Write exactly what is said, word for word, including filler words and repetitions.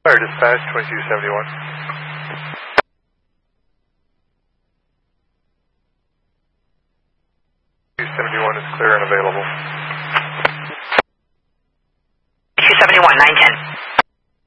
Fire dispatch, twenty-two seventy-one. two seventy-one is clear and available. two seventy-one, nine ten.